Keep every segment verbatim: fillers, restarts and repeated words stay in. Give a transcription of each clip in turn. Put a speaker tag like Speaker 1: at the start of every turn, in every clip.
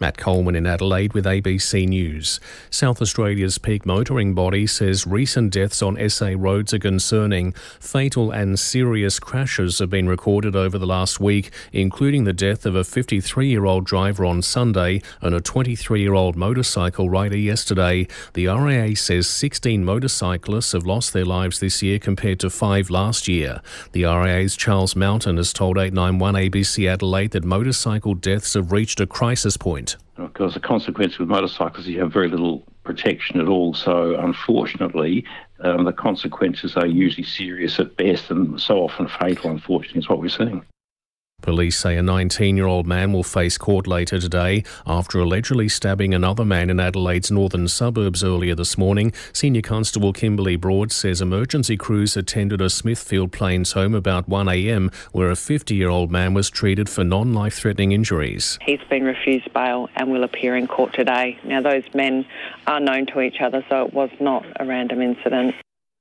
Speaker 1: Matt Coleman in Adelaide with A B C News. South Australia's peak motoring body says recent deaths on S A roads are concerning. Fatal and serious crashes have been recorded over the last week, including the death of a fifty-three-year-old driver on Sunday and a twenty-three-year-old motorcycle rider yesterday. The R A A says sixteen motorcyclists have lost their lives this year compared to five last year. The R A A's Charles Mountain has told eight nine one A B C Adelaide that motorcycle deaths have reached a crisis point.
Speaker 2: Of course, the consequence with motorcycles is you have very little protection at all. So, unfortunately, um, the consequences are usually serious at best and so often fatal, unfortunately, is what we're seeing.
Speaker 1: Police say a nineteen-year-old man will face court later today after allegedly stabbing another man in Adelaide's northern suburbs earlier this morning. Senior Constable Kimberly Broad says emergency crews attended a Smithfield Plains home about one a m where a fifty-year-old man was treated for non-life-threatening injuries.
Speaker 3: He's been refused bail and will appear in court today. Now, those men are known to each other, so it was not a random incident.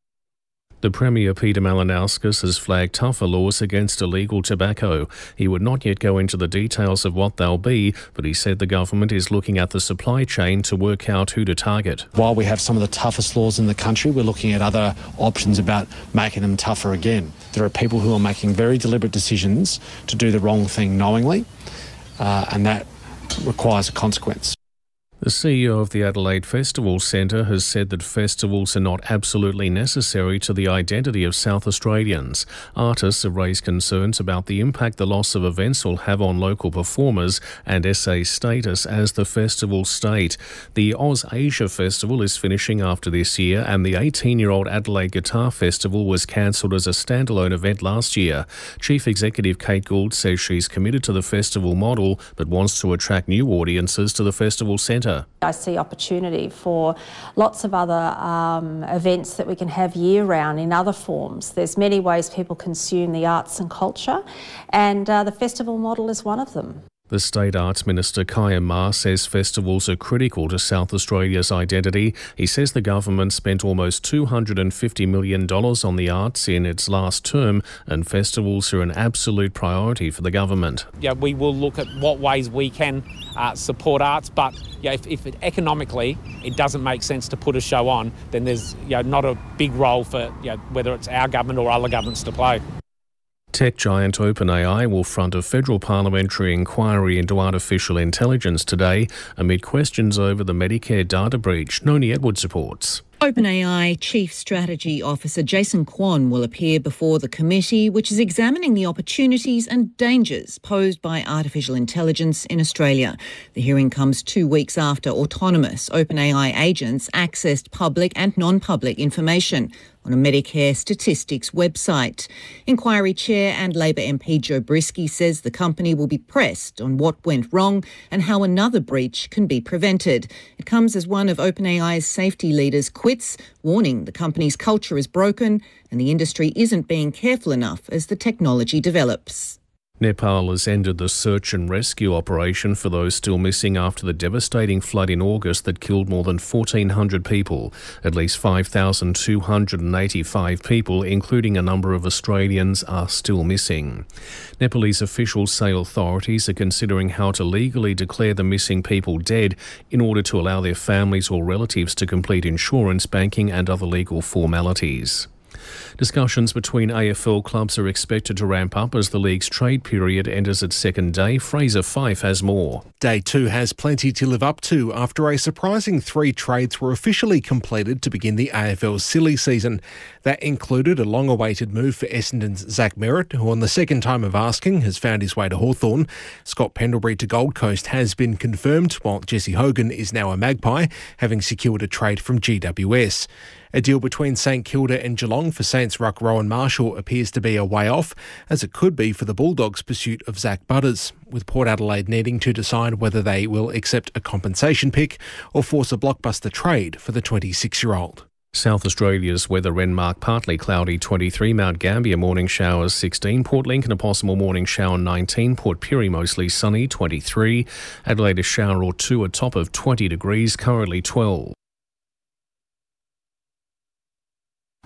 Speaker 1: The Premier Peter Malinauskas has flagged tougher laws against illegal tobacco. He would not yet go into the details of what they'll be, but he said the government is looking at the supply chain to work out who to target.
Speaker 4: While we have some of the toughest laws in the country, we're looking at other options about making them tougher again. There are people who are making very deliberate decisions to do the wrong thing knowingly, uh, and that requires a consequence.
Speaker 1: The C E O of the Adelaide Festival Centre has said that festivals are not absolutely necessary to the identity of South Australians. Artists have raised concerns about the impact the loss of events will have on local performers and S A's status as the festival state. The Oz Asia Festival is finishing after this year, and the eighteen-year-old Adelaide Guitar Festival was cancelled as a standalone event last year. Chief Executive Kate Gould says she's committed to the festival model but wants to attract new audiences to the festival centre.
Speaker 5: I see opportunity for lots of other um, events that we can have year-round in other forms. There's many ways people consume the arts and culture, and uh, the festival model is one of them.
Speaker 1: The State Arts Minister, Kaya Ma, says festivals are critical to South Australia's identity. He says the government spent almost two hundred fifty million dollars on the arts in its last term, and festivals are an absolute priority for the government.
Speaker 6: Yeah, we will look at what ways we can uh, support arts, but yeah, if, if it, economically it doesn't make sense to put a show on, then there's you know, not a big role for you know, whether it's our government or other governments to play.
Speaker 1: Tech giant OpenAI will front a federal parliamentary inquiry into artificial intelligence today amid questions over the Medicare data breach. Noni Edwards reports.
Speaker 7: OpenAI Chief Strategy Officer Jason Kwon will appear before the committee, which is examining the opportunities and dangers posed by artificial intelligence in Australia. The hearing comes two weeks after autonomous OpenAI agents accessed public and non-public information on a Medicare statistics website. Inquiry Chair and Labor M P Joe Brisky says the company will be pressed on what went wrong and how another breach can be prevented. It comes as one of OpenAI's safety leaders quits, warning the company's culture is broken and the industry isn't being careful enough as the technology develops.
Speaker 1: Nepal has ended the search and rescue operation for those still missing after the devastating flood in August that killed more than fourteen hundred people. At least five thousand two hundred eighty-five people, including a number of Australians, are still missing. Nepalese officials say authorities are considering how to legally declare the missing people dead in order to allow their families or relatives to complete insurance, banking and other legal formalities. Discussions between A F L clubs are expected to ramp up as the league's trade period enters its second day. Fraser Fife has more.
Speaker 8: Day two has plenty to live up to after a surprising three trades were officially completed to begin the A F L's silly season. That included a long-awaited move for Essendon's Zach Merritt, who on the second time of asking has found his way to Hawthorn. Scott Pendlebury to Gold Coast has been confirmed, while Jesse Hogan is now a Magpie, having secured a trade from G W S. A deal between St Kilda and Geelong for Saints ruck Rowan Marshall appears to be a way off, as it could be for the Bulldogs' pursuit of Zach Butters, with Port Adelaide needing to decide whether they will accept a compensation pick or force a blockbuster trade for the twenty-six-year-old.
Speaker 1: South Australia's weather: Renmark partly cloudy twenty-three, Mount Gambier morning showers sixteen, Port Lincoln a possible morning shower nineteen, Port Pirie mostly sunny twenty-three, Adelaide a shower or two, a top of twenty degrees, currently twelve.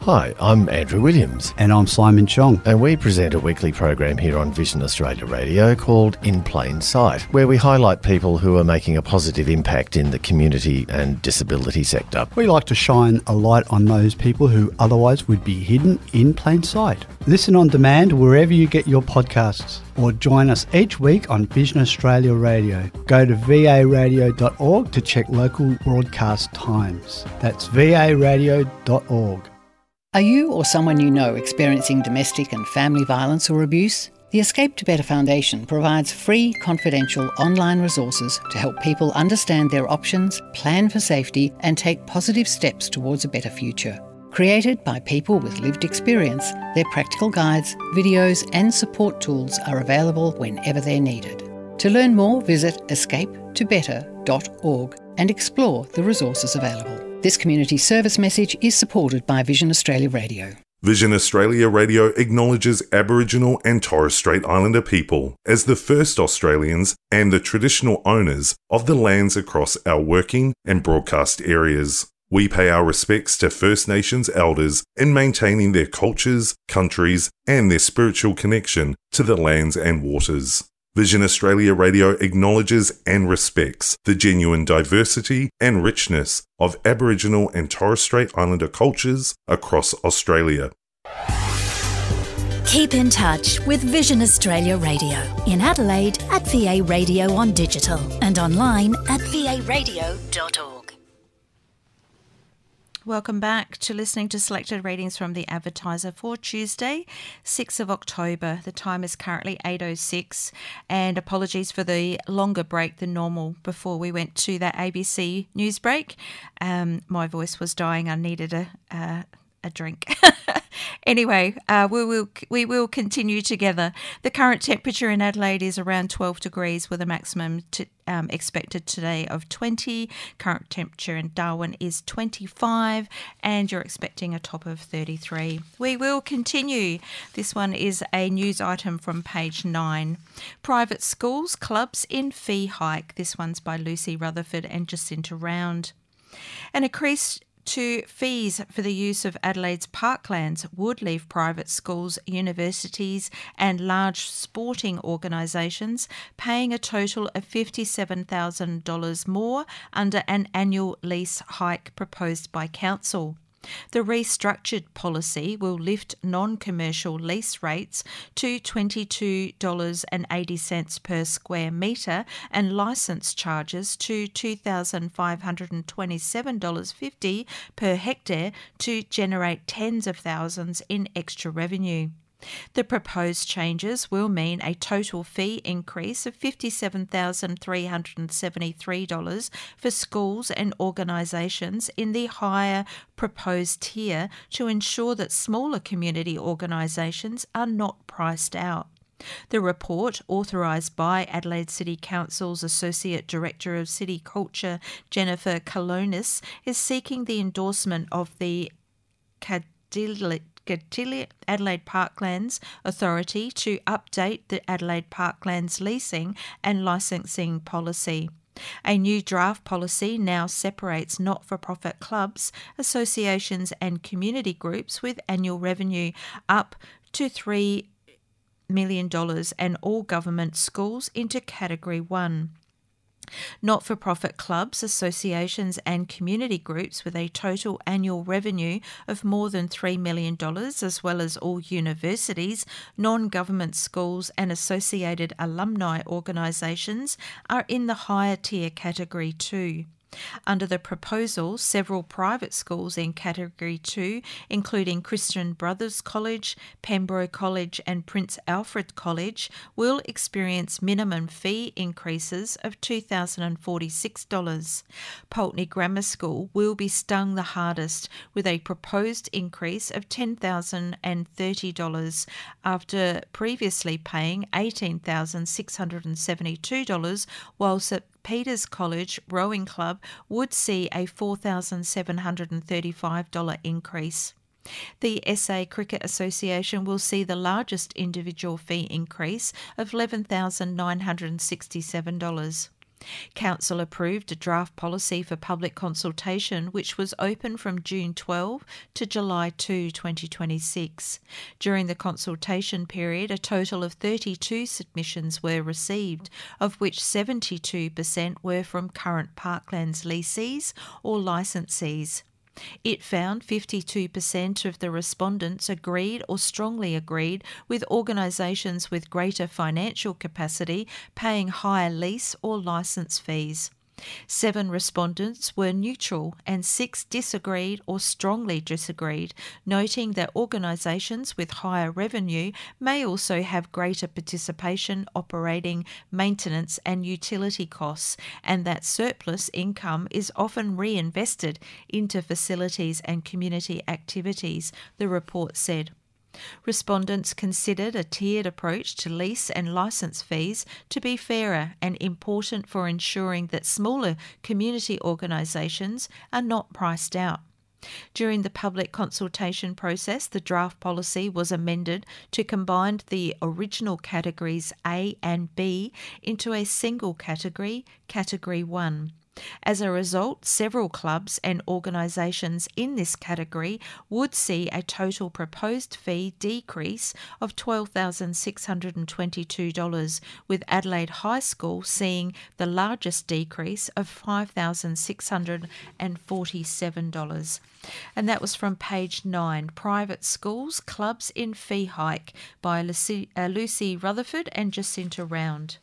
Speaker 9: Hi, I'm Andrew Williams.
Speaker 10: And I'm Simon Chong.
Speaker 9: And we present a weekly program here on Vision Australia Radio called In Plain Sight, where we highlight people who are making a positive impact in the community and disability sector.
Speaker 10: We like to shine a light on those people who otherwise would be hidden in plain sight. Listen on demand wherever you get your podcasts, or join us each week on Vision Australia Radio. Go to v a radio dot org to check local broadcast times. That's v a radio dot org.
Speaker 11: Are you or someone you know experiencing domestic and family violence or abuse? The Escape to Better Foundation provides free, confidential online resources to help people understand their options, plan for safety, and take positive steps towards a better future. Created by people with lived experience, their practical guides, videos, and support tools are available whenever they're needed. To learn more, visit escape to better dot org and explore the resources available. This community service message is supported by Vision Australia Radio.
Speaker 12: Vision Australia Radio acknowledges Aboriginal and Torres Strait Islander people as the first Australians and the traditional owners of the lands across our working and broadcast areas. We pay our respects to First Nations elders in maintaining their cultures, countries, and their spiritual connection to the lands and waters. Vision Australia Radio acknowledges and respects the genuine diversity and richness of Aboriginal and Torres Strait Islander cultures across Australia.
Speaker 13: Keep in touch with Vision Australia Radio in Adelaide at V A Radio on digital and online at v a radio dot org.
Speaker 14: Welcome back to listening to selected readings from The Advertiser for Tuesday, sixth of October. The time is currently eight oh six, and apologies for the longer break than normal before we went to that A B C news break. Um, my voice was dying. I needed a uh, a drink. Anyway, uh, we will we will continue together. The current temperature in Adelaide is around twelve degrees with a maximum to, um, expected today of twenty. Current temperature in Darwin is twenty-five, and you're expecting a top of thirty-three. We will continue. This one is a news item from page nine. Private schools, clubs in fee hike. This one's by Lucy Rutherford and Jacinta Round. An increase to fees for the use of Adelaide's parklands would leave private schools, universities and large sporting organisations paying a total of fifty-seven thousand dollars more under an annual lease hike proposed by Council. The restructured policy will lift non-commercial lease rates to twenty-two dollars eighty per square metre and licence charges to two thousand five hundred twenty-seven dollars fifty per hectare to generate tens of thousands in extra revenue. The proposed changes will mean a total fee increase of fifty-seven thousand three hundred seventy-three dollars for schools and organisations in the higher proposed tier to ensure that smaller community organisations are not priced out. The report, authorised by Adelaide City Council's Associate Director of City Culture, Jennifer Kalonis, is seeking the endorsement of the Cadillac Adelaide Parklands Authority to update the Adelaide Parklands leasing and licensing policy. A new draft policy now separates not-for-profit clubs, associations and community groups with annual revenue up to three million dollars and all government schools into Category one. Not-for-profit clubs, associations and community groups with a total annual revenue of more than three million dollars, as well as all universities, non-government schools and associated alumni organisations, are in the higher tier Category two. Under the proposal, several private schools in Category two, including Christian Brothers College, Pembroke College and Prince Alfred College, will experience minimum fee increases of two thousand forty-six dollars. Pulteney Grammar School will be stung the hardest with a proposed increase of ten thousand thirty dollars after previously paying eighteen thousand six hundred seventy-two dollars, while St Peter's College Rowing Club would see a four thousand seven hundred thirty-five dollars increase. The S A Cricket Association will see the largest individual fee increase of eleven thousand nine hundred sixty-seven dollars. Council approved a draft policy for public consultation which was open from June twelfth to July second, twenty twenty-six. During the consultation period, a total of thirty-two submissions were received, of which seventy-two percent were from current parklands lessees or licensees. It found fifty-two percent of the respondents agreed or strongly agreed with organisations with greater financial capacity paying higher lease or licence fees. Seven respondents were neutral and six disagreed or strongly disagreed, noting that organisations with higher revenue may also have greater participation, operating, maintenance and utility costs, and that surplus income is often reinvested into facilities and community activities, the report said. Respondents considered a tiered approach to lease and licence fees to be fairer and important for ensuring that smaller community organisations are not priced out. During the public consultation process, the draft policy was amended to combine the original categories A and B into a single category, Category one. As a result, several clubs and organisations in this category would see a total proposed fee decrease of twelve thousand six hundred twenty-two dollars, with Adelaide High School seeing the largest decrease of five thousand six hundred forty-seven dollars. And that was from page nine, Private Schools, Clubs in Fee Hike, by Lucy, uh, Lucy Rutherford and Jacinta Round.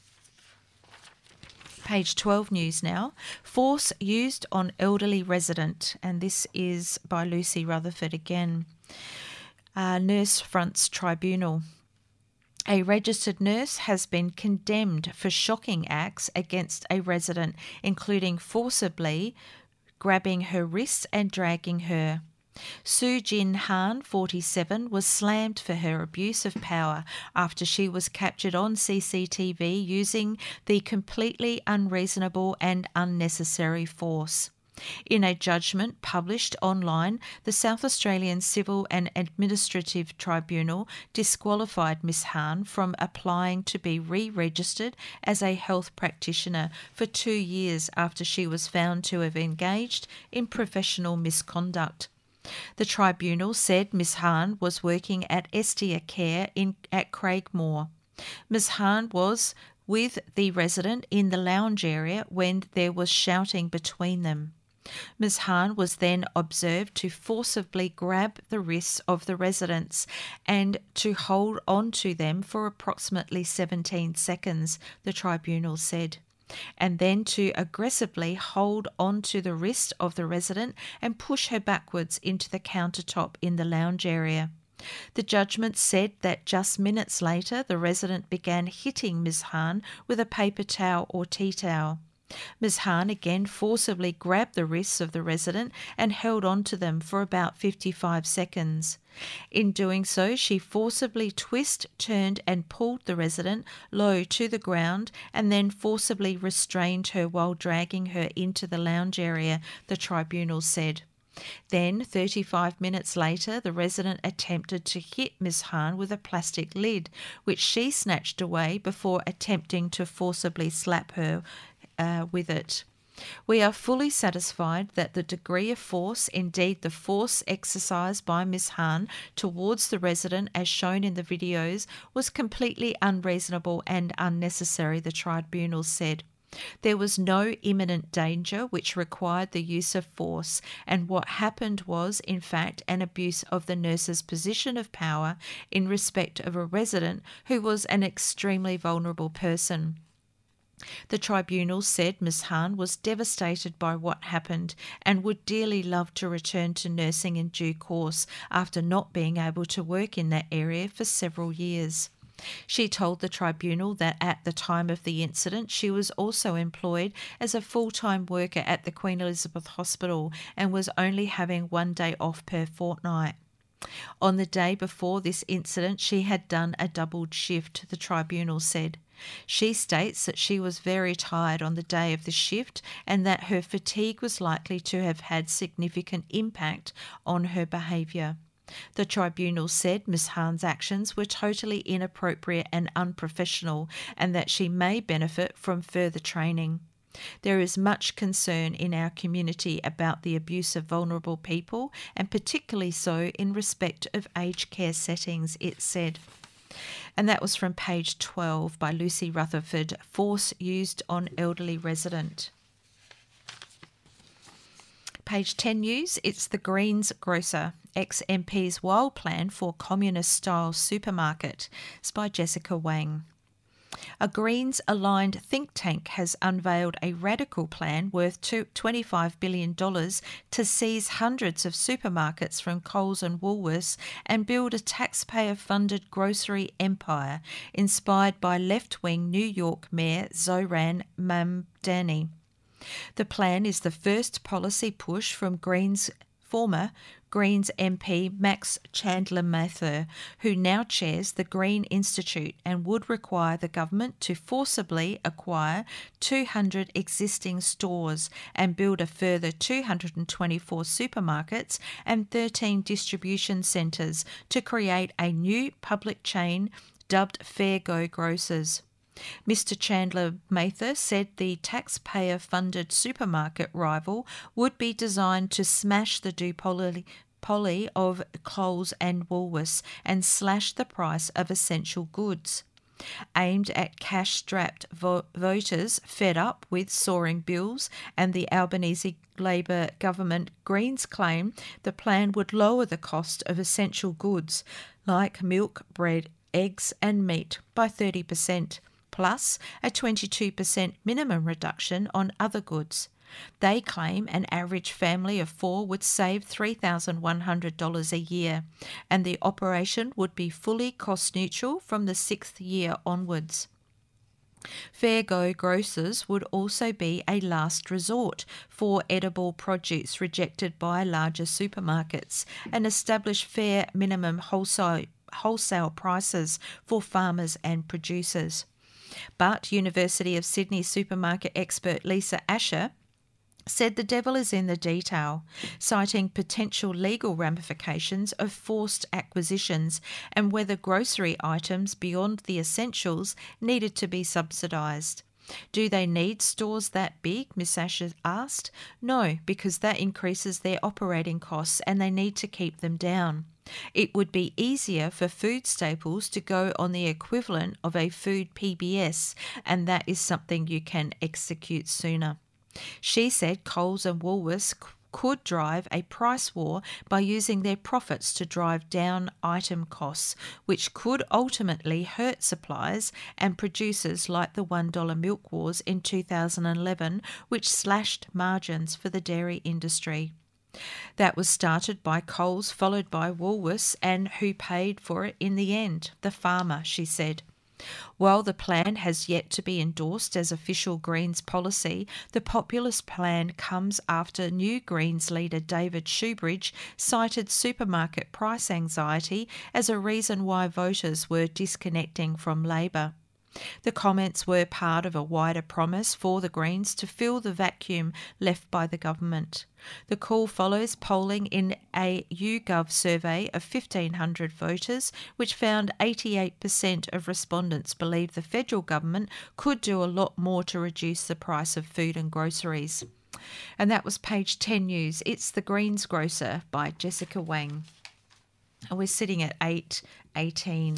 Speaker 14: Page twelve news now. Force used on elderly resident, and this is by Lucy Rutherford again. Uh, Nurse Fronts Tribunal. A registered nurse has been condemned for shocking acts against a resident, including forcibly grabbing her wrists and dragging her. Sue Jin Han, forty-seven, was slammed for her abuse of power after she was captured on C C T V using the completely unreasonable and unnecessary force. In a judgment published online, the South Australian Civil and Administrative Tribunal disqualified Miss Han from applying to be re-registered as a health practitioner for two years after she was found to have engaged in professional misconduct. The tribunal said Miss Han was working at Estia Care in, at Craigmore. Miss Han was with the resident in the lounge area when there was shouting between them. Miss Han was then observed to forcibly grab the wrists of the residents and to hold on to them for approximately seventeen seconds, the tribunal said, and then to aggressively hold on to the wrist of the resident and push her backwards into the countertop in the lounge area. The judgment said that just minutes later, the resident began hitting Miss Han with a paper towel or tea towel. Miss Han again forcibly grabbed the wrists of the resident and held on to them for about fifty-five seconds. In doing so, she forcibly twisted, turned and pulled the resident low to the ground and then forcibly restrained her while dragging her into the lounge area, the tribunal said. Then, thirty-five minutes later, the resident attempted to hit Miss Han with a plastic lid, which she snatched away before attempting to forcibly slap her uh, with it. We are fully satisfied that the degree of force, indeed the force exercised by Miss Han towards the resident as shown in the videos, was completely unreasonable and unnecessary, the tribunal said. There was no imminent danger which required the use of force, and what happened was, in fact, an abuse of the nurse's position of power in respect of a resident who was an extremely vulnerable person. The tribunal said Miss Han was devastated by what happened and would dearly love to return to nursing in due course after not being able to work in that area for several years. She told the tribunal that at the time of the incident she was also employed as a full-time worker at the Queen Elizabeth Hospital and was only having one day off per fortnight. On the day before this incident she had done a doubled shift, the tribunal said. She states that she was very tired on the day of the shift and that her fatigue was likely to have had significant impact on her behaviour. The tribunal said Miz Hahn's actions were totally inappropriate and unprofessional, and that she may benefit from further training. There is much concern in our community about the abuse of vulnerable people, and particularly so in respect of aged care settings, it said. And that was from page twelve by Lucy Rutherford, Force Used on Elderly Resident. Page ten news, it's the Greens grocer, ex-M P's wild plan for communist-style supermarket. It's by Jessica Wang. A Greens-aligned think tank has unveiled a radical plan worth twenty-five billion dollars to seize hundreds of supermarkets from Coles and Woolworths and build a taxpayer-funded grocery empire inspired by left-wing New York Mayor Zohran Mamdani. The plan is the first policy push from Greens former Greens M P Max Chandler Mather, who now chairs the Green Institute, and would require the government to forcibly acquire two hundred existing stores and build a further two hundred twenty-four supermarkets and thirteen distribution centres to create a new public chain dubbed Fair Go Grocers. Mister Chandler Mather said the taxpayer-funded supermarket rival would be designed to smash the duopoly poly of Coles and Woolworths and slash the price of essential goods. Aimed at cash-strapped vo- voters fed up with soaring bills and the Albanese Labor government, Greens claim the plan would lower the cost of essential goods like milk, bread, eggs and meat by thirty percent. Plus a twenty-two percent minimum reduction on other goods. They claim an average family of four would save three thousand one hundred dollars a year, and the operation would be fully cost neutral from the sixth year onwards. Fair Go Grocers would also be a last resort for edible produce rejected by larger supermarkets and establish fair minimum wholesale, wholesale prices for farmers and producers. But University of Sydney supermarket expert Lisa Asher said the devil is in the detail, citing potential legal ramifications of forced acquisitions and whether grocery items beyond the essentials needed to be subsidised. Do they need stores that big? Miss Asher asked. No, because that increases their operating costs and they need to keep them down. It would be easier for food staples to go on the equivalent of a food P B S, and that is something you can execute sooner. She said Coles and Woolworths c- could drive a price war by using their profits to drive down item costs, which could ultimately hurt suppliers and producers like the one dollar milk wars in two thousand eleven, which slashed margins for the dairy industry. That was started by Coles, followed by Woolworths, and who paid for it in the end? The farmer, she said. While the plan has yet to be endorsed as official Greens policy, the populist plan comes after new Greens leader David Shoebridge cited supermarket price anxiety as a reason why voters were disconnecting from Labor. The comments were part of a wider promise for the Greens to fill the vacuum left by the government. The call follows polling in a YouGov survey of fifteen hundred voters, which found eighty-eight percent of respondents believe the federal government could do a lot more to reduce the price of food and groceries. And that was page ten news. It's the Greens Grocer by Jessica Wang. And we're sitting at eight eighteen.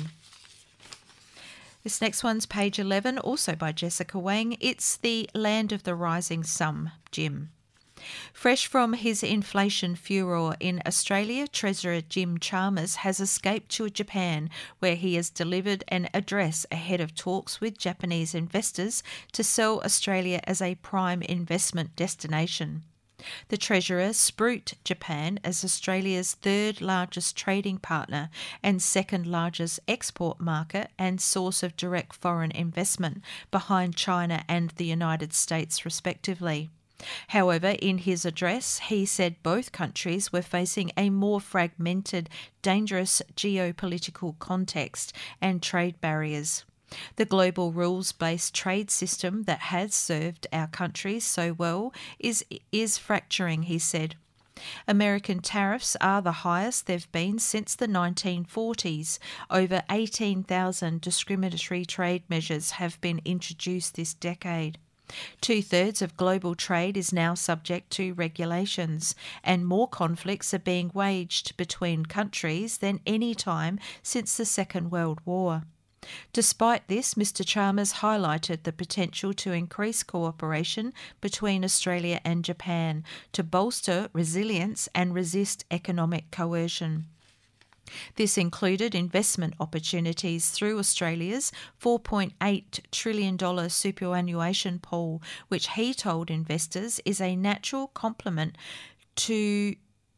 Speaker 14: This next one's page eleven, also by Jessica Wang. It's the Land of the Rising Sun, Jim. Fresh from his inflation furor in Australia, Treasurer Jim Chalmers has escaped to Japan, where he has delivered an address ahead of talks with Japanese investors to sell Australia as a prime investment destination. The Treasurer spruiked Japan as Australia's third largest trading partner and second largest export market and source of direct foreign investment, behind China and the United States respectively. However, in his address, he said both countries were facing a more fragmented, dangerous geopolitical context and trade barriers. The global rules-based trade system that has served our countries so well is is fracturing, he said. American tariffs are the highest they've been since the nineteen forties. Over eighteen thousand discriminatory trade measures have been introduced this decade. Two-thirds of global trade is now subject to regulations, and more conflicts are being waged between countries than any time since the Second World War. Despite this, Mister Chalmers highlighted the potential to increase cooperation between Australia and Japan to bolster resilience and resist economic coercion. This included investment opportunities through Australia's four point eight trillion dollars superannuation pool, which he told investors is a natural complement to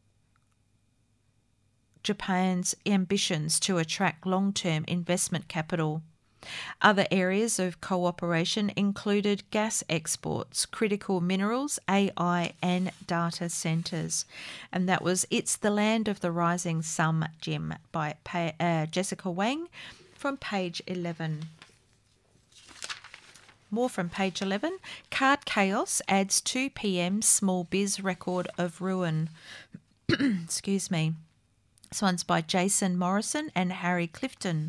Speaker 14: Japan's ambitions to attract long-term investment capital. Other areas of cooperation included gas exports, critical minerals, A I and data centres. And that was It's the Land of the Rising Sun, Jim, by uh, Jessica Wang from page eleven. More from page eleven. Card chaos adds two p m small biz record of ruin. Excuse me. This one's by Jason Morrison and Harry Clifton.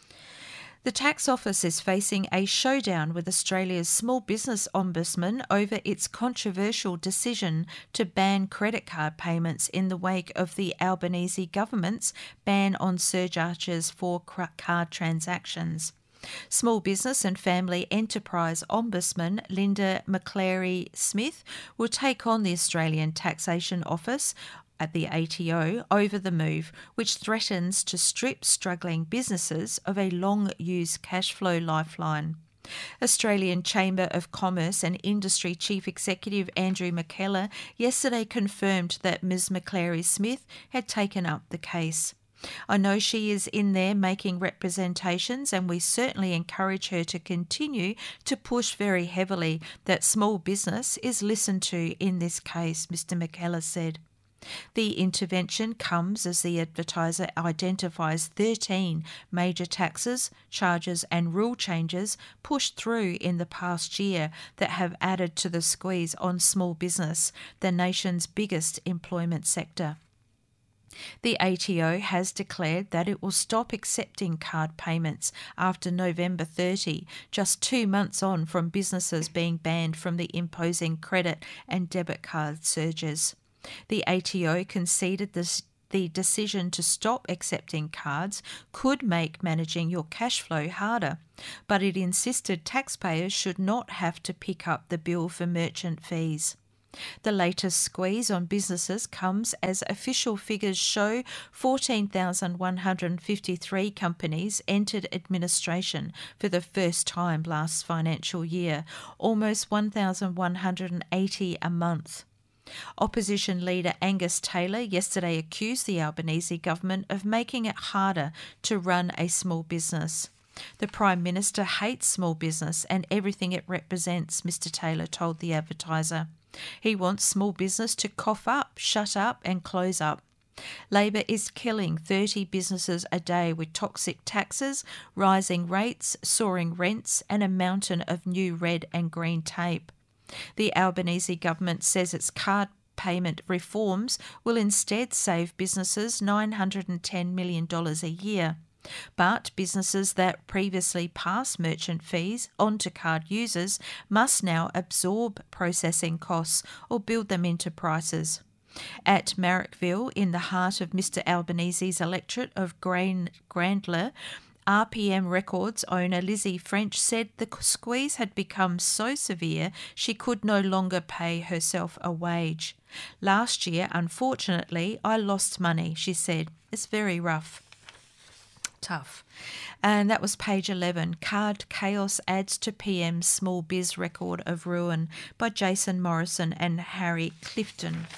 Speaker 14: The Tax Office is facing a showdown with Australia's Small Business Ombudsman over its controversial decision to ban credit card payments in the wake of the Albanese government's ban on surcharges for card transactions. Small Business and Family Enterprise Ombudsman Linda McCleary-Smith will take on the Australian Taxation Office at the A T O over the move, which threatens to strip struggling businesses of a long-used cash flow lifeline. Australian Chamber of Commerce and Industry Chief Executive Andrew McKellar yesterday confirmed that Miz McCleary-Smith had taken up the case. I know she is in there making representations, and we certainly encourage her to continue to push very heavily that small business is listened to in this case, Mister McKellar said. The intervention comes as the advertiser identifies thirteen major taxes, charges and rule changes pushed through in the past year that have added to the squeeze on small business, the nation's biggest employment sector. The A T O has declared that it will stop accepting card payments after November thirtieth, just two months on from businesses being banned from the imposing credit and debit card surges. The A T O conceded this, the decision to stop accepting cards could make managing your cash flow harder, but it insisted taxpayers should not have to pick up the bill for merchant fees. The latest squeeze on businesses comes as official figures show fourteen thousand one hundred fifty-three companies entered administration for the first time last financial year, almost one thousand one hundred eighty a month. Opposition leader Angus Taylor yesterday accused the Albanese government of making it harder to run a small business. The Prime Minister hates small business and everything it represents, Mister Taylor told the Advertiser. He wants small business to cough up, shut up and close up. Labor is killing thirty businesses a day with toxic taxes, rising rates, soaring rents and a mountain of new red and green tape. The Albanese government says its card payment reforms will instead save businesses nine hundred ten million dollars a year. But businesses that previously passed merchant fees on to card users must now absorb processing costs or build them into prices. At Marrickville, in the heart of Mister Albanese's electorate of Grain Grandler, R P M Records owner Lizzie French said the squeeze had become so severe she could no longer pay herself a wage. Last year, unfortunately, I lost money, she said. It's very rough. Tough. And that was page eleven. Card Chaos adds to P M's Small Biz Record of Ruin by Jason Morrison and Harry Clifton.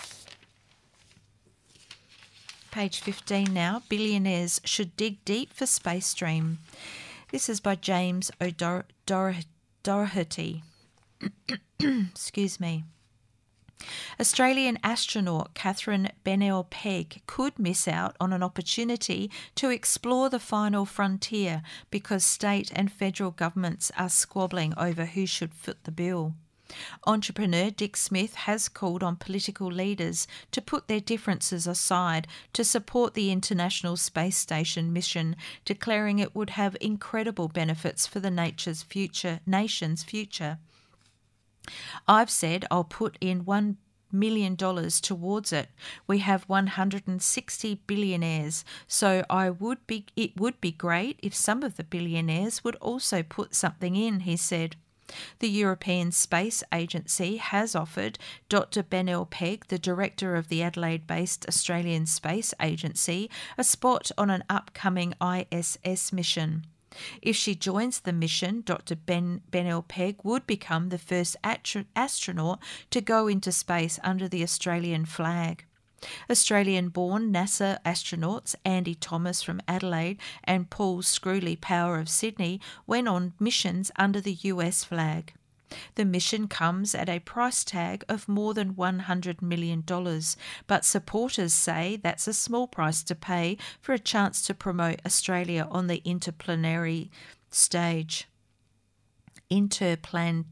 Speaker 14: Page fifteen now. Billionaires should dig deep for Space Dream. This is by James O'Doherty. Excuse me. Australian astronaut Catherine Bennell-Pegg could miss out on an opportunity to explore the final frontier because state and federal governments are squabbling over who should foot the bill. Entrepreneur Dick Smith has called on political leaders to put their differences aside to support the International Space Station mission, declaring it would have incredible benefits for the nature's future, nation's future. I've said I'll put in one million dollars towards it. We have one hundred sixty billionaires, so I would be it would be great if some of the billionaires would also put something in, he said. The European Space Agency has offered Doctor Benel Pegg, the director of the Adelaide-based Australian Space Agency, a spot on an upcoming I S S mission. If she joins the mission, Doctor Ben Benel Pegg would become the first ast- astronaut to go into space under the Australian flag. Australian-born NASA astronauts Andy Thomas from Adelaide and Paul Screwley-Power of Sydney went on missions under the U S flag. The mission comes at a price tag of more than one hundred million dollars, but supporters say that's a small price to pay for a chance to promote Australia on the interplanetary stage. Interplanetary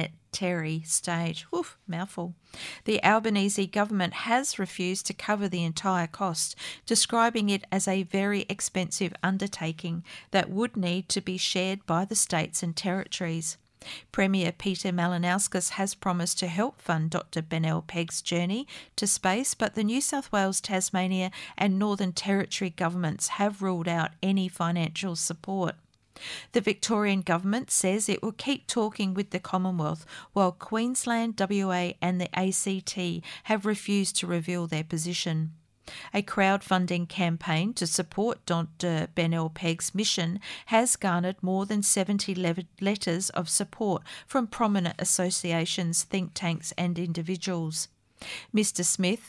Speaker 14: stage. Oof, mouthful. The Albanese government has refused to cover the entire cost, describing it as a very expensive undertaking that would need to be shared by the states and territories. Premier Peter Malinauskas has promised to help fund Doctor Benel Pegg's journey to space, but the New South Wales, Tasmania and Northern Territory governments have ruled out any financial support. The Victorian government says it will keep talking with the Commonwealth, while Queensland, W A and the A C T have refused to reveal their position. A crowdfunding campaign to support Doctor Benel Pegg's mission has garnered more than seventy le- letters of support from prominent associations, think tanks and individuals. Mister Smith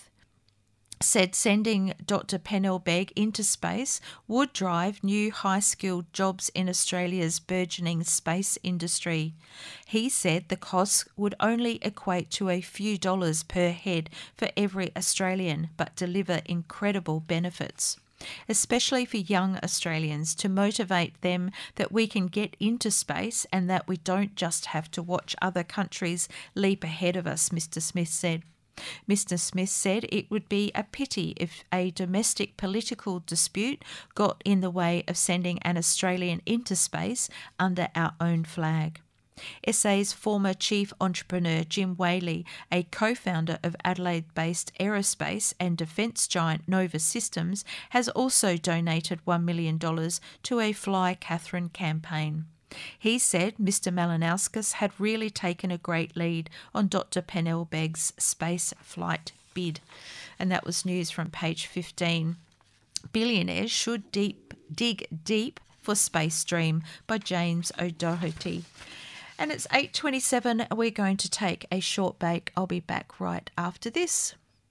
Speaker 14: said sending Doctor Benel Pegg into space would drive new high-skilled jobs in Australia's burgeoning space industry. He said the costs would only equate to a few dollars per head for every Australian, but deliver incredible benefits, especially for young Australians, to motivate them that we can get into space and that we don't just have to watch other countries leap ahead of us, Mister Smith said. Mister Smith said it would be a pity if a domestic political dispute got in the way of sending an Australian into space under our own flag. S A's former chief entrepreneur Jim Whaley, a co-founder of Adelaide-based aerospace and defence giant Nova Systems, has also donated one million dollars to a Fly Catherine campaign. He said Mister Malinauskas had really taken a great lead on Doctor Benel Pegg's space flight bid. And that was news from page fifteen. Billionaires should deep dig deep for Space Dream by James O'Doherty. And it's eight twenty-seven. We're going to take a short break. I'll be back right after this.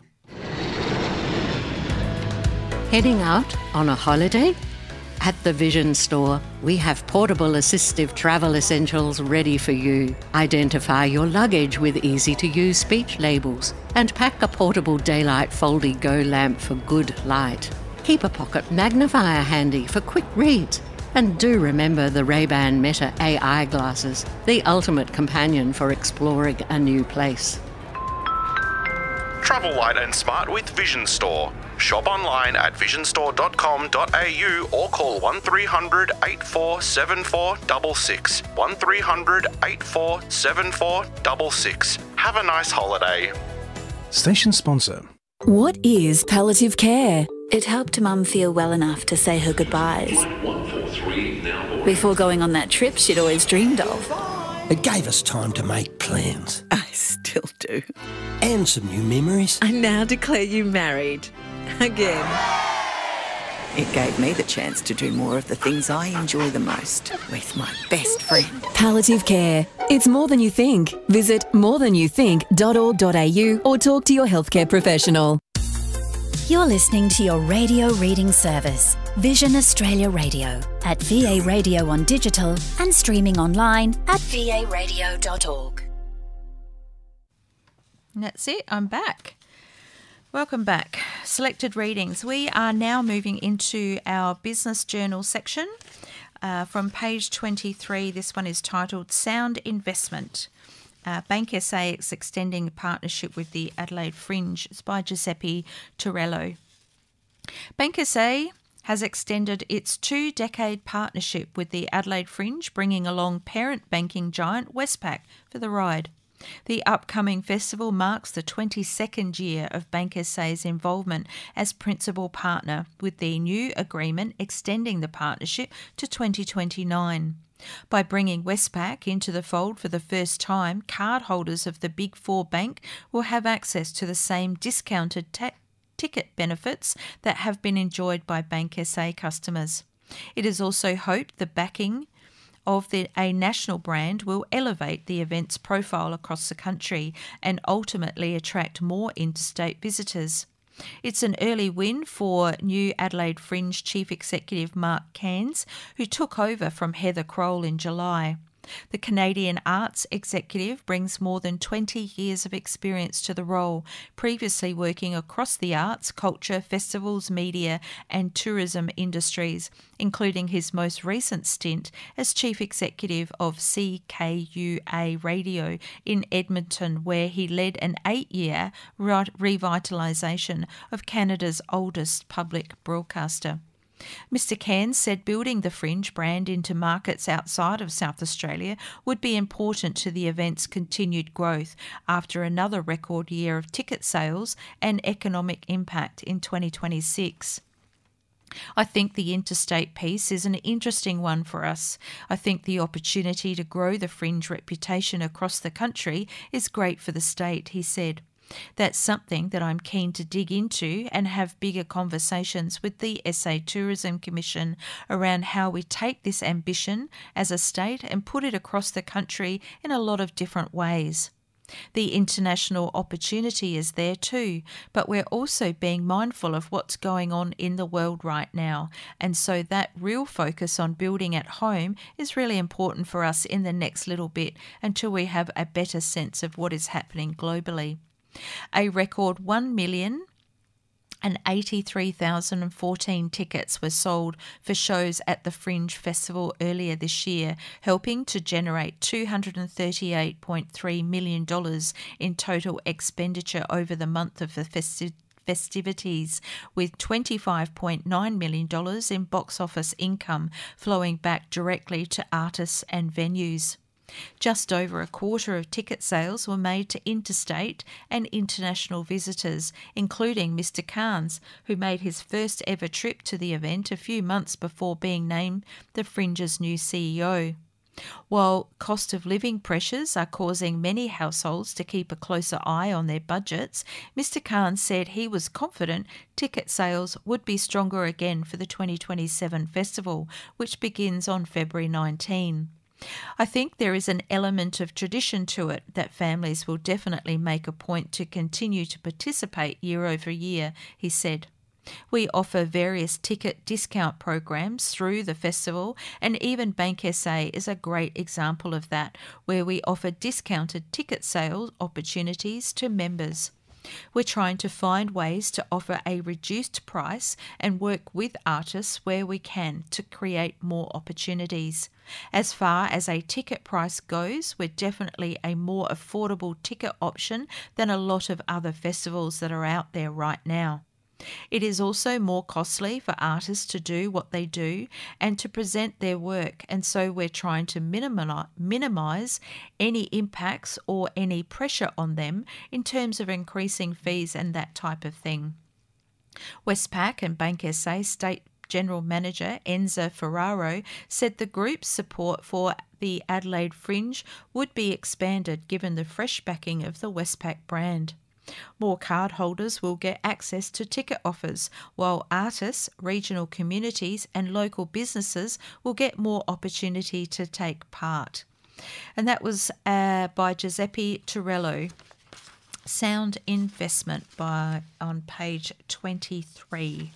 Speaker 15: Heading out on a holiday? At the Vision Store, we have portable assistive travel essentials ready for you. Identify your luggage with easy-to-use speech labels and pack a portable daylight Foldy Go lamp for good light. Keep a pocket magnifier handy for quick reads. And do remember the Ray-Ban Meta A I glasses, the ultimate companion for exploring a new place.
Speaker 16: Travel light and smart with Vision Store. Shop online at vision store dot com dot a u or call one three hundred, eight four seven four six six. one three hundred, eight four seven four six six. Have a nice holiday.
Speaker 17: Station sponsor.
Speaker 18: What is palliative care? It helped Mum feel well enough to say her goodbyes before going on that trip she'd always dreamed of.
Speaker 19: It gave us time to make plans.
Speaker 18: I still do.
Speaker 19: And some new memories.
Speaker 18: I now declare you married. Again. It gave me the chance to do more of the things I enjoy the most with my best friend.
Speaker 20: Palliative care. It's more than you think. Visit more than you think dot org dot a u or talk to your healthcare professional.
Speaker 13: You're listening to your radio reading service, Vision Australia Radio, at V A Radio on digital and streaming online at v a radio dot org.
Speaker 14: And that's it. I'm back. Welcome back. Selected readings. We are now moving into our business journal section. Uh, from page twenty-three, this one is titled Sound Investment. Uh, Bank S A is extending a partnership with the Adelaide Fringe. It's by Giuseppe Torello. Bank S A has extended its two-decade partnership with the Adelaide Fringe, bringing along parent banking giant Westpac for the ride. The upcoming festival marks the twenty-second year of Bank S A's involvement as principal partner, with the new agreement extending the partnership to twenty twenty-nine. By bringing Westpac into the fold for the first time, cardholders of the Big Four bank will have access to the same discounted ta- ticket benefits that have been enjoyed by Bank S A customers. It is also hoped the backing of the, a national brand will elevate the event's profile across the country and ultimately attract more interstate visitors. It's an early win for new Adelaide Fringe Chief Executive Mark Cairns, who took over from Heather Kroll in July. The Canadian arts executive brings more than twenty years of experience to the role, previously working across the arts, culture, festivals, media and tourism industries, including his most recent stint as Chief Executive of C K U A Radio in Edmonton, where he led an eight-year revitalisation of Canada's oldest public broadcaster. Mister Cairns said building the Fringe brand into markets outside of South Australia would be important to the event's continued growth after another record year of ticket sales and economic impact in twenty twenty-six. I think the interstate piece is an interesting one for us. I think the opportunity to grow the Fringe reputation across the country is great for the state, he said. That's something that I'm keen to dig into and have bigger conversations with the S A Tourism Commission around how we take this ambition as a state and put it across the country in a lot of different ways. The international opportunity is there too, but we're also being mindful of what's going on in the world right now, and so that real focus on building at home is really important for us in the next little bit until we have a better sense of what is happening globally. A record one million eighty-three thousand fourteen tickets were sold for shows at the Fringe Festival earlier this year, helping to generate two hundred thirty-eight point three million dollars in total expenditure over the month of the festi- festivities, with twenty-five point nine million dollars in box office income flowing back directly to artists and venues. Just over a quarter of ticket sales were made to interstate and international visitors, including Mister Cairns, who made his first ever trip to the event a few months before being named the Fringe's new C E O. While cost of living pressures are causing many households to keep a closer eye on their budgets, Mister Cairns said he was confident ticket sales would be stronger again for the twenty twenty-seven festival, which begins on February nineteenth. I think there is an element of tradition to it that families will definitely make a point to continue to participate year over year, he said. We offer various ticket discount programs through the festival, and even Bank S A is a great example of that, where we offer discounted ticket sales opportunities to members. We're trying to find ways to offer a reduced price and work with artists where we can to create more opportunities. As far as a ticket price goes, we're definitely a more affordable ticket option than a lot of other festivals that are out there right now. It is also more costly for artists to do what they do and to present their work, and so we're trying to minimise any impacts or any pressure on them in terms of increasing fees and that type of thing. Westpac and Bank S A State General Manager Enzo Ferraro said the group's support for the Adelaide Fringe would be expanded given the fresh backing of the Westpac brand. More cardholders will get access to ticket offers, while artists, regional communities and local businesses will get more opportunity to take part. And that was uh, by Giuseppe Torello. Sound Investment by on page twenty-three.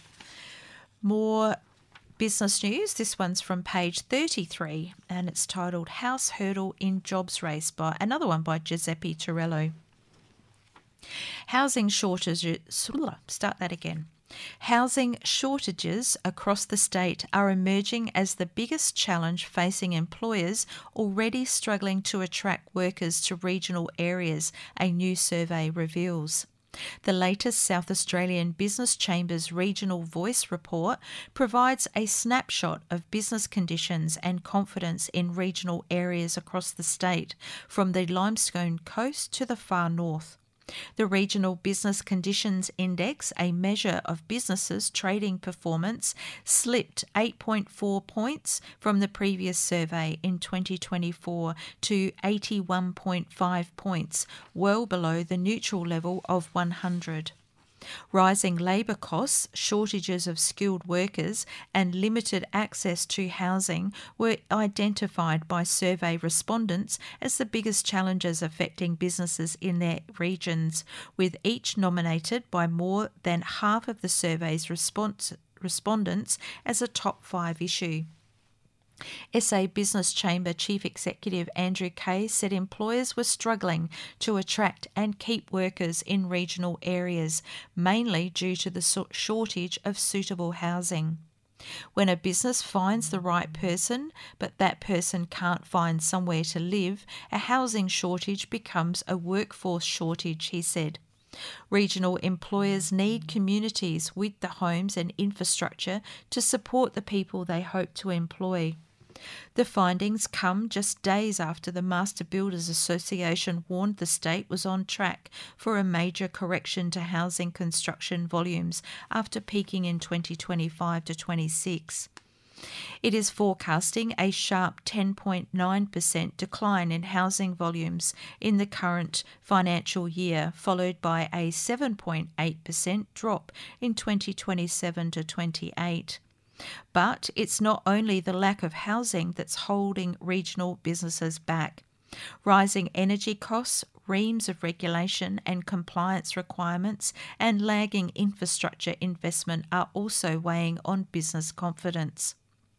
Speaker 14: More business news. This one's from page thirty-three and it's titled House Hurdle in Jobs Race, by another one by Giuseppe Torello. Housing shortages, start that again. Housing shortages across the state are emerging as the biggest challenge facing employers already struggling to attract workers to regional areas, a new survey reveals. The latest South Australian Business Chamber's Regional Voice report provides a snapshot of business conditions and confidence in regional areas across the state, from the Limestone Coast to the far north. The Regional Business Conditions Index, a measure of businesses' trading performance, slipped eight point four points from the previous survey in twenty twenty-four to eighty-one point five points, well below the neutral level of one hundred. Rising labour costs, shortages of skilled workers and limited access to housing were identified by survey respondents as the biggest challenges affecting businesses in their regions, with each nominated by more than half of the survey's response, respondents as a top five issue. S A Business Chamber Chief Executive Andrew Kay said employers were struggling to attract and keep workers in regional areas, mainly due to the shortage of suitable housing. When a business finds the right person, but that person can't find somewhere to live, a housing shortage becomes a workforce shortage, he said. Regional employers need communities with the homes and infrastructure to support the people they hope to employ. The findings come just days after the Master Builders Association warned the state was on track for a major correction to housing construction volumes after peaking in twenty twenty-five to twenty-six. It is forecasting a sharp ten point nine percent decline in housing volumes in the current financial year, followed by a seven point eight percent drop in twenty twenty-seven to twenty-eight. But it's not only the lack of housing that's holding regional businesses back. Rising energy costs, reams of regulation and compliance requirements, and lagging infrastructure investment are also weighing on business confidence.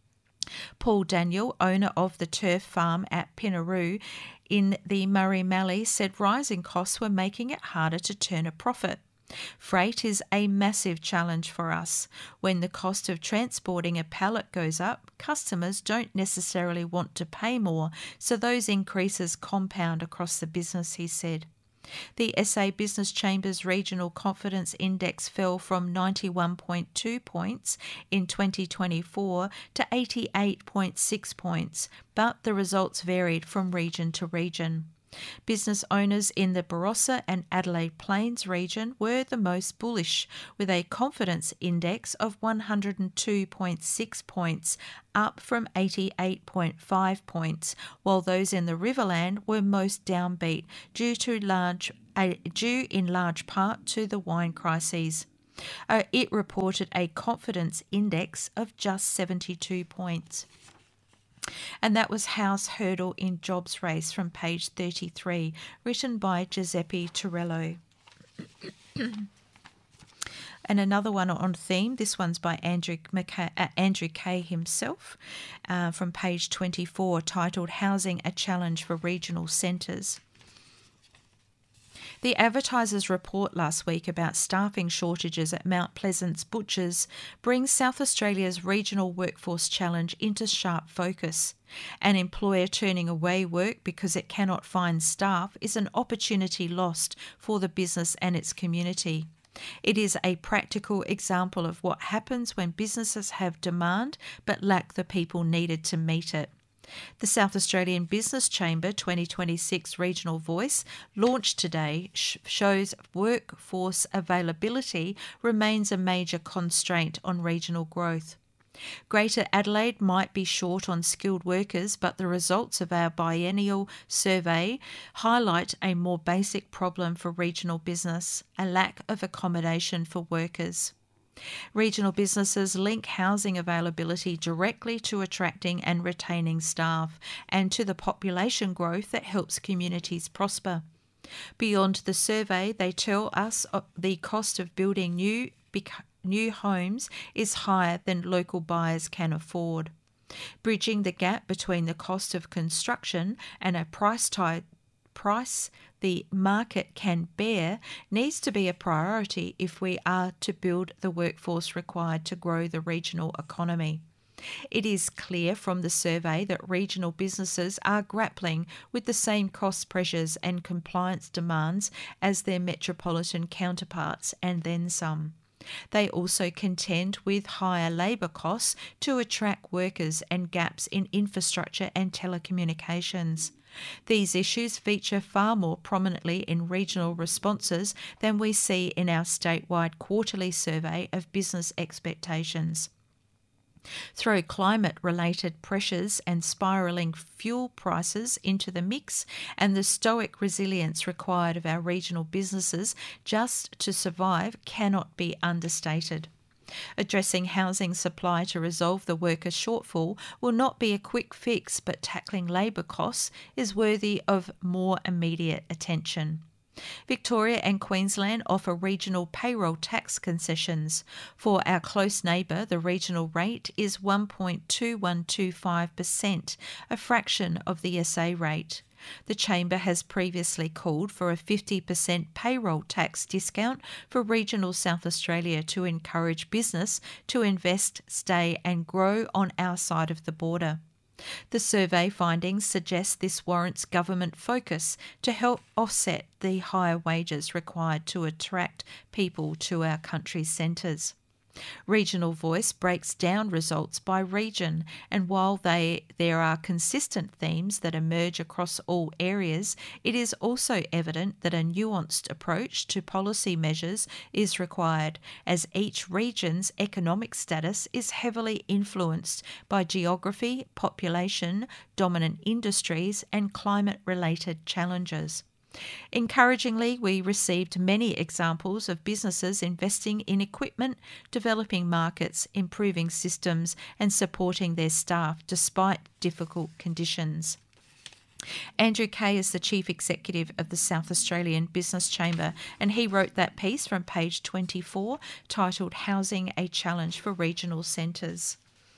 Speaker 14: Paul Daniel, owner of the turf farm at Pinnaroo in the Murray Mallee, said rising costs were making it harder to turn a profit. Freight is a massive challenge for us. When the cost of transporting a pallet goes up, customers don't necessarily want to pay more, so those increases compound across the business, he said. The S A Business Chamber's Regional Confidence Index fell from ninety-one point two points in twenty twenty-four to eighty-eight point six points, but the results varied from region to region. Business owners in the Barossa and Adelaide Plains region were the most bullish, with a confidence index of one hundred two point six points, up from eighty-eight point five points, while those in the Riverland were most downbeat, due to large uh, due in large part to the wine crises. Uh, it reported a confidence index of just seventy-two points. And that was House Hurdle in Jobs Race from page thirty-three, written by Giuseppe Torello. And another one on theme, this one's by Andrew, McKay, uh, Andrew Kay himself, uh, from page twenty-four, titled Housing a Challenge for Regional Centres. The Advertiser's report last week about staffing shortages at Mount Pleasant's butchers brings South Australia's regional workforce challenge into sharp focus. An employer turning away work because it cannot find staff is an opportunity lost for the business and its community. It is a practical example of what happens when businesses have demand but lack the people needed to meet it. The South Australian Business Chamber twenty twenty-six Regional Voice, launched today, sh- shows workforce availability remains a major constraint on regional growth. Greater Adelaide might be short on skilled workers, but the results of our biennial survey highlight a more basic problem for regional business, a lack of accommodation for workers. Regional businesses link housing availability directly to attracting and retaining staff and to the population growth that helps communities prosper. Beyond the survey, they tell us the cost of building new, new homes is higher than local buyers can afford. Bridging the gap between the cost of construction and a price tag price the market can bear needs to be a priority if we are to build the workforce required to grow the regional economy. It is clear from the survey that regional businesses are grappling with the same cost pressures and compliance demands as their metropolitan counterparts, and then some. They also contend with higher labour costs to attract workers and gaps in infrastructure and telecommunications. These issues feature far more prominently in regional responses than we see in our statewide quarterly survey of business expectations. Throw climate-related pressures and spiralling fuel prices into the mix, and the stoic resilience required of our regional businesses just to survive cannot be understated. Addressing housing supply to resolve the worker shortfall will not be a quick fix, but tackling labour costs is worthy of more immediate attention. Victoria and Queensland offer regional payroll tax concessions. For our close neighbour, the regional rate is one point two one two five percent, a fraction of the S A rate. The Chamber has previously called for a fifty percent payroll tax discount for regional South Australia to encourage business to invest, stay and grow on our side of the border. The survey findings suggest this warrants government focus to help offset the higher wages required to attract people to our country's centres. Regional Voice breaks down results by region, and while they, there are consistent themes that emerge across all areas, it is also evident that a nuanced approach to policy measures is required, as each region's economic status is heavily influenced by geography, population, dominant industries, and climate-related challenges. Encouragingly, we received many examples of businesses investing in equipment, developing markets, improving systems, and supporting their staff despite difficult conditions. Andrew Kay is the Chief Executive of the South Australian Business Chamber, and he wrote that piece from page twenty-four titled Housing a Challenge for Regional Centres.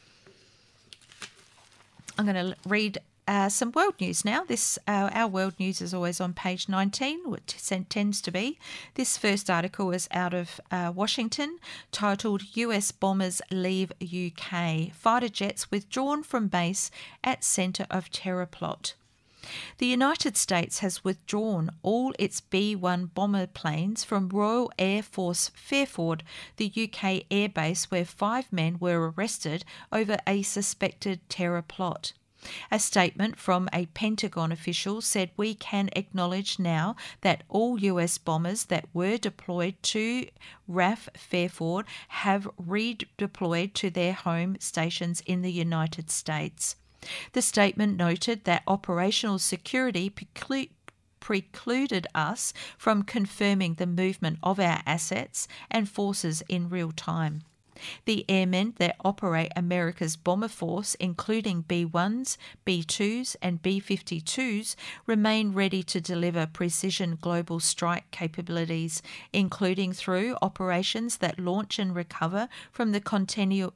Speaker 14: I'm going to read Uh, some world news now. This uh, our world news is always on page nineteen, which tends to be. This first article is out of uh, Washington, titled U S Bombers Leave U K. Fighter jets withdrawn from base at centre of terror plot. The United States has withdrawn all its B one bomber planes from Royal Air Force Fairford, the U K airbase where five men were arrested over a suspected terror plot. A statement from a Pentagon official said, "We can acknowledge now that all U S bombers that were deployed to R A F Fairford have redeployed to their home stations in the United States." The statement noted that operational security preclu- precluded us from confirming the movement of our assets and forces in real time. The airmen that operate America's bomber force, including B ones, B twos and B fifty-twos, remain ready to deliver precision global strike capabilities, including through operations that launch and recover from the continental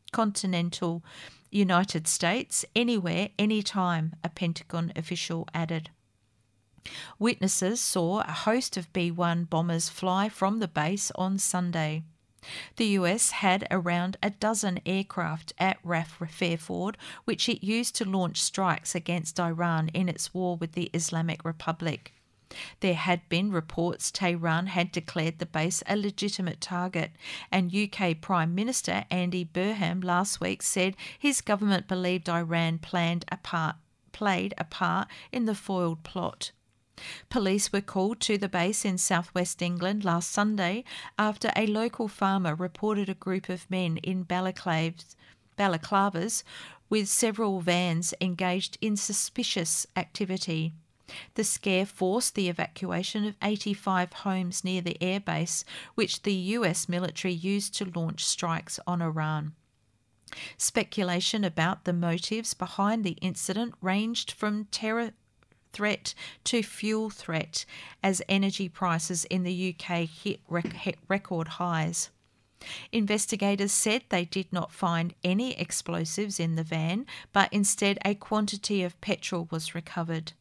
Speaker 14: United States, anywhere, anytime, a Pentagon official added. Witnesses saw a host of B one bombers fly from the base on Sunday. The U S had around a dozen aircraft at R A F Fairford, which it used to launch strikes against Iran in its war with the Islamic Republic. There had been reports Tehran had declared the base a legitimate target, and U K Prime Minister Andy Burnham last week said his government believed Iran planned a part, played a part in the foiled plot. Police were called to the base in southwest England last Sunday after a local farmer reported a group of men in balaclavas, balaclavas with several vans engaged in suspicious activity. The scare forced the evacuation of eighty-five homes near the airbase, which the U S military used to launch strikes on Iran. Speculation about the motives behind the incident ranged from terror threat to fuel threat as energy prices in the U K hit, rec- hit record highs. Investigators said they did not find any explosives in the van, but instead a quantity of petrol was recovered.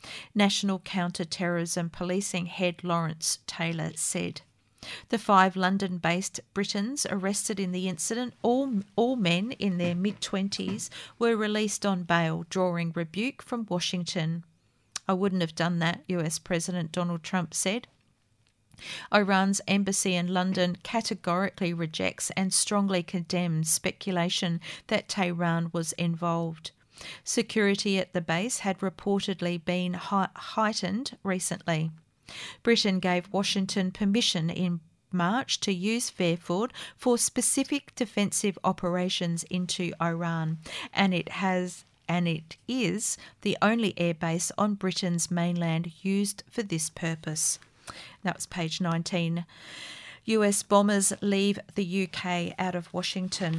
Speaker 14: National Counter-Terrorism Policing Head Lawrence Taylor said. The five London-based Britons arrested in the incident, all, all men in their mid-twenties, were released on bail, drawing rebuke from Washington. I wouldn't have done that, U S President Donald Trump said. Iran's embassy in London categorically rejects and strongly condemns speculation that Tehran was involved. Security at the base had reportedly been hi- heightened recently. Britain gave Washington permission in March to use Fairfield for specific defensive operations into Iran, and it has and it is the only airbase on Britain's mainland used for this purpose. That was page nineteen. U S bombers leave the U K out of Washington.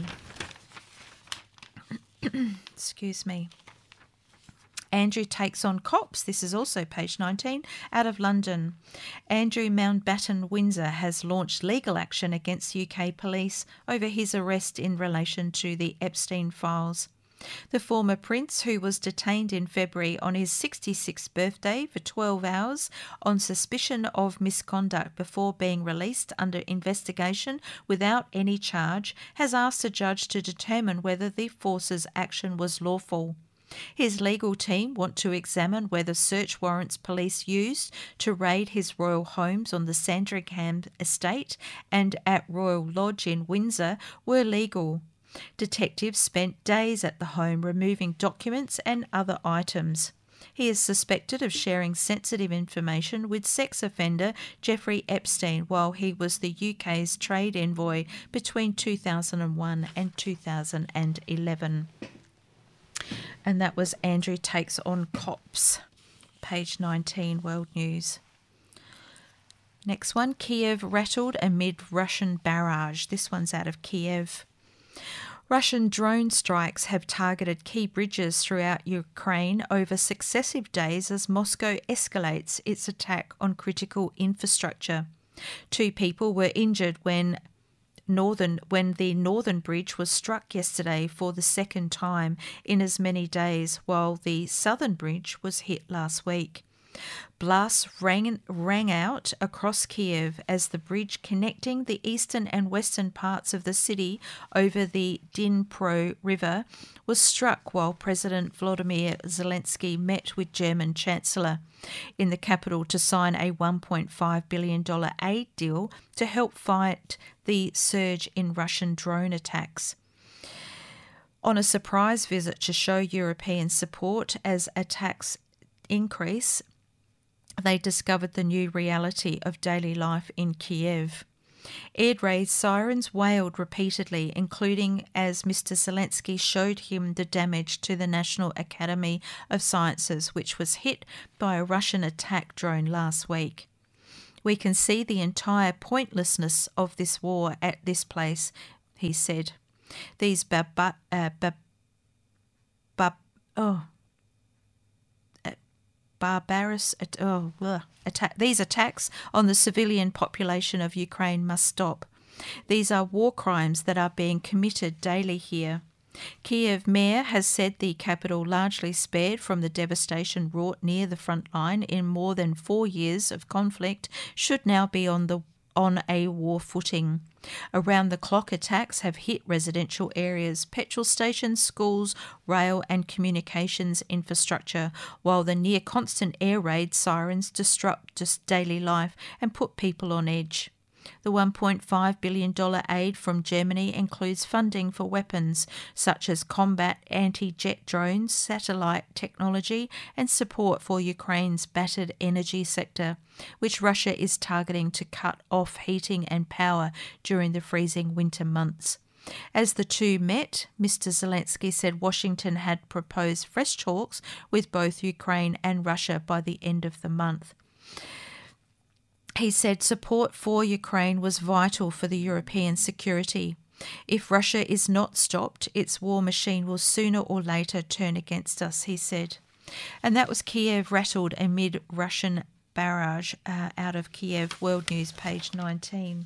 Speaker 14: Excuse me. Andrew takes on cops. This is also page nineteen, out of London. Andrew Mountbatten Windsor has launched legal action against U K police over his arrest in relation to the Epstein files. The former prince, who was detained in February on his sixty-sixth birthday for twelve hours on suspicion of misconduct before being released under investigation without any charge, has asked a judge to determine whether the force's action was lawful. His legal team want to examine whether search warrants police used to raid his royal homes on the Sandringham estate and at Royal Lodge in Windsor were legal. Detectives spent days at the home removing documents and other items. He is suspected of sharing sensitive information with sex offender Jeffrey Epstein while he was the U K's trade envoy between two thousand one and two thousand eleven. And that was Andrew Takes on Cops, page nineteen, World News. Next one, Kiev rattled amid Russian barrage. This one's out of Kiev. Russian drone strikes have targeted key bridges throughout Ukraine over successive days as Moscow escalates its attack on critical infrastructure. Two people were injured when northern when the northern bridge was struck yesterday for the second time in as many days, while the southern bridge was hit last week. Blasts rang, rang out across Kiev as the bridge connecting the eastern and western parts of the city over the Dnipro River was struck while President Volodymyr Zelensky met with German Chancellor in the capital to sign a one point five billion dollars aid deal to help fight the surge in Russian drone attacks. On a surprise visit to show European support as attacks increase, they discovered the new reality of daily life in Kiev. Air raid sirens wailed repeatedly, including as Mister Zelensky showed him the damage to the National Academy of Sciences, which was hit by a Russian attack drone last week. We can see the entire pointlessness of this war at this place, he said. These bab- uh, bab- bab- oh, barbarous oh, ugh, attack. These attacks on the civilian population of Ukraine must stop. These are war crimes that are being committed daily here. Kiev mayor has said the capital, largely spared from the devastation wrought near the front line in more than four years of conflict, should now be on the on a war footing. Around-the-clock attacks have hit residential areas, petrol stations, schools, rail and communications infrastructure, while the near-constant air raid sirens disrupt daily life and put people on edge. The one point five billion dollars aid from Germany includes funding for weapons such as combat anti-jet drones, satellite technology, and support for Ukraine's battered energy sector, which Russia is targeting to cut off heating and power during the freezing winter months. As the two met, Mister Zelensky said Washington had proposed fresh talks with both Ukraine and Russia by the end of the month. He said support for Ukraine was vital for the European security. If Russia is not stopped, its war machine will sooner or later turn against us, he said. And that was Kiev rattled amid Russian barrage, uh, out of Kiev, World News, page nineteen.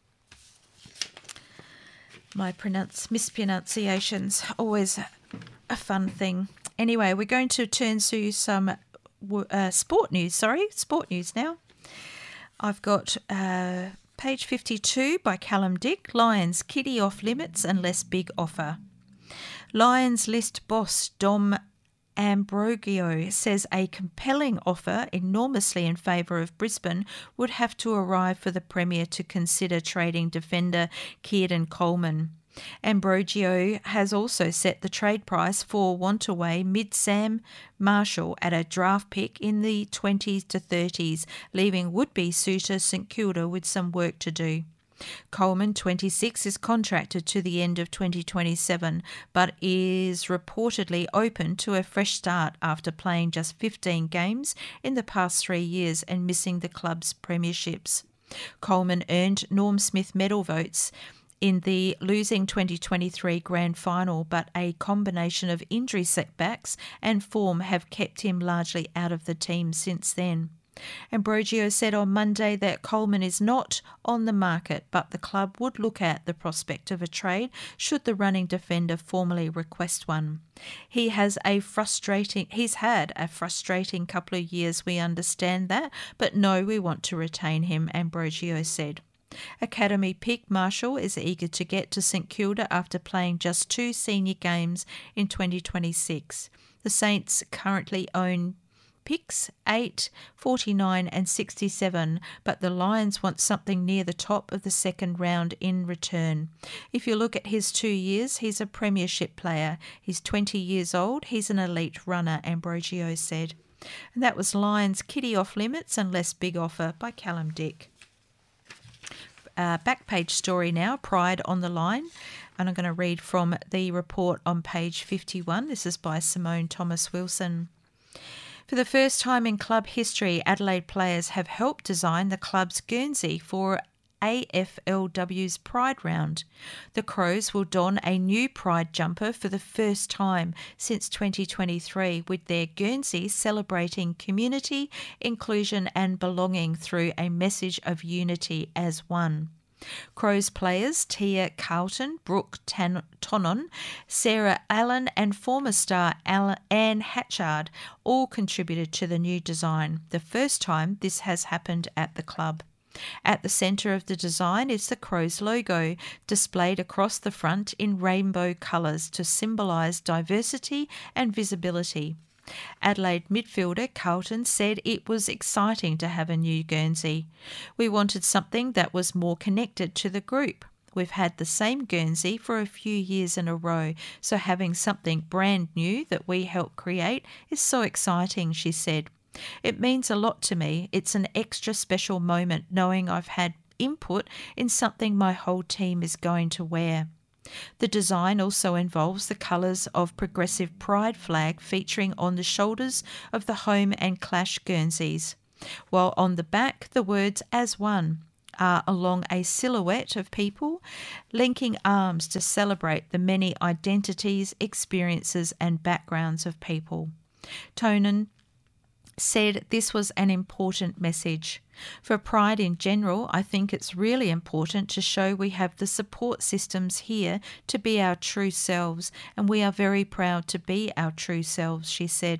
Speaker 14: My pronounce mispronunciations, always a fun thing. Anyway, we're going to turn to some uh, sport news. Sorry, sport news now. I've got uh, page fifty-two by Callum Dick. Lions kitty off limits unless big offer. Lions list boss Dom Ambrogio says a compelling offer enormously in favour of Brisbane would have to arrive for the Premier to consider trading defender Kieran Coleman. Ambrogio has also set the trade price for want-away mid Sam Marshall at a draft pick in the twenties to thirties, leaving would-be suitor St Kilda with some work to do. Coleman, twenty-six, is contracted to the end of twenty twenty-seven, but is reportedly open to a fresh start after playing just fifteen games in the past three years and missing the club's premierships. Coleman earned Norm Smith medal votes in the losing twenty twenty-three grand final, but a combination of injury setbacks and form have kept him largely out of the team since then. Ambrogio said on Monday that Coleman is not on the market, but the club would look at the prospect of a trade should the running defender formally request one. He has a frustrating, he's had a frustrating couple of years, we understand that, but no, we want to retain him, Ambrogio said. Academy pick Marshall is eager to get to St Kilda after playing just two senior games in twenty twenty-six. The Saints currently own picks eight, forty-nine and sixty-seven, but the Lions want something near the top of the second round in return. If you look at his two years, he's a premiership player. He's twenty years old. He's an elite runner, Ambrogio said. And that was Lions kitty off limits and less big offer by Callum Dick. Uh, back page story now, Pride on the Line. And I'm going to read from the report on page fifty-one. This is by Simone Thomas-Wilson. For the first time in club history, Adelaide players have helped design the club's Guernsey for A F L W's Pride Round. The Crows will don a new Pride jumper for the first time since twenty twenty-three, with their Guernsey celebrating community, inclusion and belonging through a message of unity as one. Crows players Tia Carlton, Brooke Tan- Tonon, Sarah Allen and former star Anne Hatchard all contributed to the new design, the first time this has happened at the club. At the centre of the design is the Crows logo, displayed across the front in rainbow colours to symbolise diversity and visibility. Adelaide midfielder Carlton said it was exciting to have a new Guernsey. We wanted something that was more connected to the group. We've had the same Guernsey for a few years in a row, so having something brand new that we helped create is so exciting, she said. It means a lot to me. It's an extra special moment knowing I've had input in something my whole team is going to wear. The design also involves the colours of Progressive Pride flag featuring on the shoulders of the home and clash Guernseys, while on the back the words "as one" are along a silhouette of people linking arms to celebrate the many identities, experiences and backgrounds of people. Tonen said this was an important message. For Pride in general, I think it's really important to show we have the support systems here to be our true selves, and we are very proud to be our true selves, she said.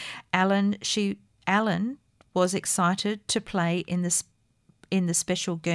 Speaker 14: Alan, she, Alan was excited to play in the, in the special